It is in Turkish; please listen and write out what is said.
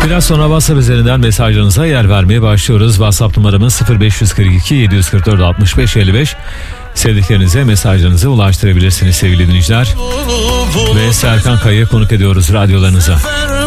Biraz sonra WhatsApp üzerinden mesajlarınıza yer vermeye başlıyoruz. WhatsApp numaramız 0542 744 65 55. Sevdiklerinize mesajlarınızı ulaştırabilirsiniz sevgili dinleyiciler. Ve Serkan Kaya'yı konuk ediyoruz radyolarınıza.